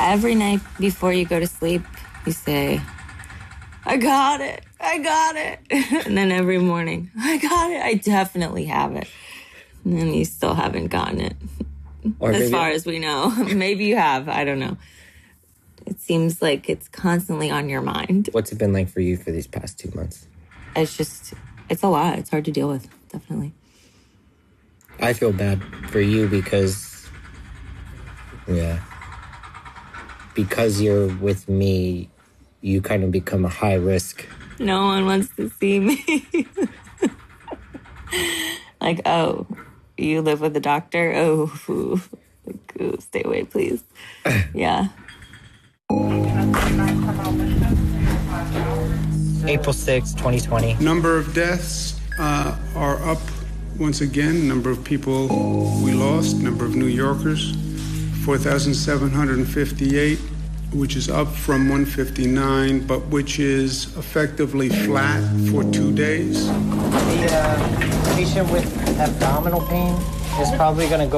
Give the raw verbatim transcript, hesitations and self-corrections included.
Every night before you go to sleep, you say, I got it, I got it. And then every morning, I got it, I definitely have it. And then you still haven't gotten it. Or as far as we know. Maybe you have, I don't know. It seems like it's constantly on your mind. What's it been like for you for these past two months? It's just, it's a lot. It's hard to deal with, definitely. I feel bad for you because, yeah, because you're with me, you kind of become a high risk. No one wants to see me. Like, oh, you live with a doctor? Oh, ooh, like, ooh, stay away, please. Yeah. April sixth, twenty twenty. Number of deaths uh, are up once again. Number of people we lost. Number of New Yorkers, four thousand seven hundred fifty-eight, which is up from one fifty-nine, but which is effectively flat for two days. The uh, patient with abdominal pain is probably going to go